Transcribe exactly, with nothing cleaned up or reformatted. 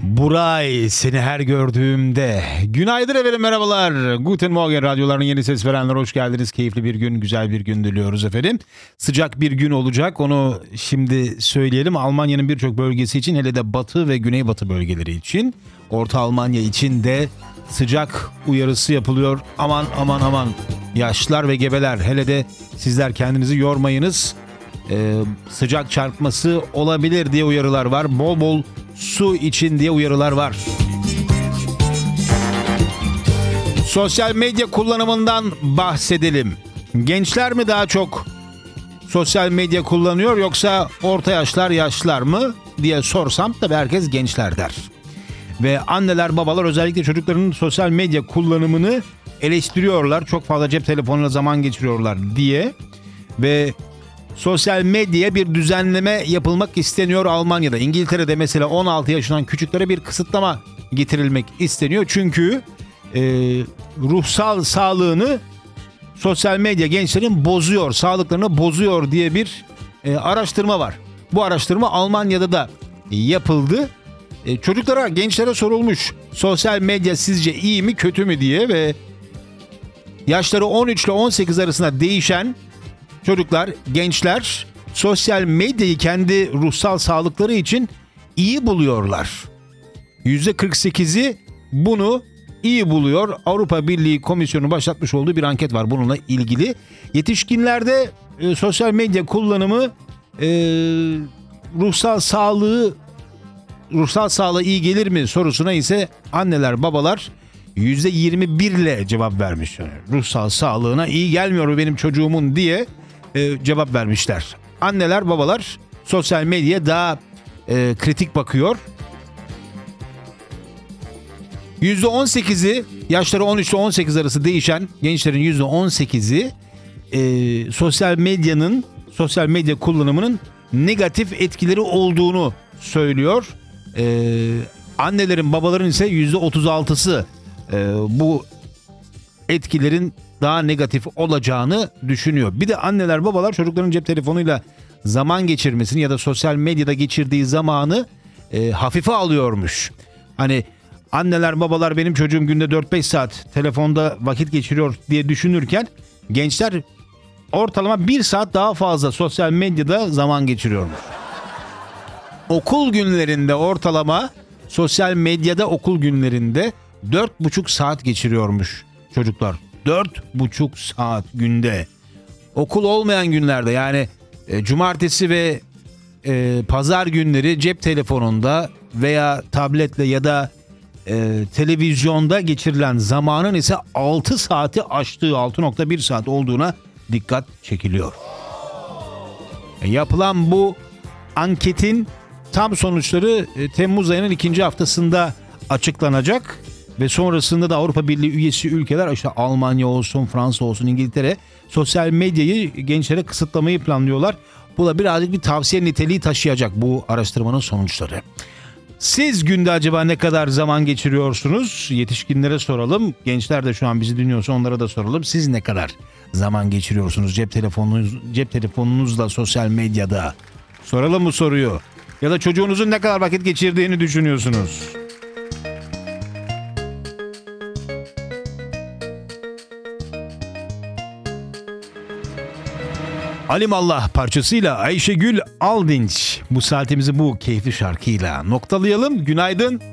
Buray seni her gördüğümde. Günaydın efendim, merhabalar. Guten Morgen, radyolarının yeni ses verenler hoş geldiniz. Keyifli bir gün, güzel bir gün diliyoruz efendim. Sıcak bir gün olacak, onu şimdi söyleyelim. Almanya'nın birçok bölgesi için, hele de batı ve güneybatı bölgeleri için, Orta Almanya için de sıcak uyarısı yapılıyor. Aman aman aman, yaşlılar ve gebeler, hele de sizler kendinizi yormayınız. Ee, sıcak çarpması olabilir diye uyarılar var. Bol bol su için diye uyarılar var. Sosyal medya kullanımından bahsedelim. Gençler mi daha çok sosyal medya kullanıyor, yoksa orta yaşlar, yaşlılar mı diye sorsam tabii herkes gençler der. Ve anneler, babalar özellikle çocuklarının sosyal medya kullanımını eleştiriyorlar. Çok fazla cep telefonuyla zaman geçiriyorlar diye. Ve sosyal medyaya bir düzenleme yapılmak isteniyor Almanya'da. İngiltere'de mesela on altı yaşından küçüklere bir kısıtlama getirilmek isteniyor. Çünkü e, ruhsal sağlığını sosyal medya gençlerin bozuyor, sağlıklarını bozuyor diye bir e, araştırma var. Bu araştırma Almanya'da da yapıldı. E, çocuklara, gençlere sorulmuş sosyal medya sizce iyi mi kötü mü diye ve yaşları on üç ile on sekiz arasında değişen çocuklar, gençler sosyal medyayı kendi ruhsal sağlıkları için iyi buluyorlar. yüzde kırk sekizi bunu iyi buluyor. Avrupa Birliği Komisyonu başlatmış olduğu bir anket var bununla ilgili. Yetişkinlerde e, sosyal medya kullanımı e, ruhsal sağlığı ruhsal sağlığa iyi gelir mi sorusuna ise anneler, babalar yüzde yirmi bir ile cevap vermiş. Yani ruhsal sağlığına iyi gelmiyor benim çocuğumun diye e, cevap vermişler. Anneler, babalar sosyal medyaya daha e, kritik bakıyor. yüzde on sekizi, yaşları on üç ile on sekiz arası değişen gençlerin yüzde on sekizi e, sosyal medyanın, sosyal medya kullanımının negatif etkileri olduğunu söylüyor. E, annelerin, babaların ise yüzde otuz altısı e, bu etkilerin daha negatif olacağını düşünüyor. Bir de anneler, babalar çocukların cep telefonuyla zaman geçirmesini ya da sosyal medyada geçirdiği zamanı e, hafife alıyormuş. Hani anneler, babalar benim çocuğum günde dört beş saat telefonda vakit geçiriyor diye düşünürken, gençler ortalama bir saat daha fazla sosyal medyada zaman geçiriyormuş. Okul günlerinde ortalama sosyal medyada okul günlerinde dört buçuk saat geçiriyormuş çocuklar. dört buçuk saat günde. Okul olmayan günlerde, yani e, cumartesi ve e, pazar günleri cep telefonunda veya tabletle ya da e, televizyonda geçirilen zamanın ise altı saati aştığı, altı nokta bir saat olduğuna dikkat çekiliyor. E, yapılan bu anketin tam sonuçları e, Temmuz ayının ikinci haftasında açıklanacak. Ve sonrasında da Avrupa Birliği üyesi ülkeler, işte Almanya olsun, Fransa olsun, İngiltere, sosyal medyayı gençlere kısıtlamayı planlıyorlar. Bu da birazcık bir tavsiye niteliği taşıyacak bu araştırmanın sonuçları. Siz günde acaba ne kadar zaman geçiriyorsunuz? Yetişkinlere soralım. Gençler de şu an bizi dinliyorsa onlara da soralım. Siz ne kadar zaman geçiriyorsunuz cep telefonunuz, cep telefonunuzla sosyal medyada? Soralım mı soruyu? Ya da çocuğunuzun ne kadar vakit geçirdiğini düşünüyorsunuz? Alimallah parçasıyla Ayşegül Aldinç bu saatimizi bu keyifli şarkıyla noktalayalım. Günaydın.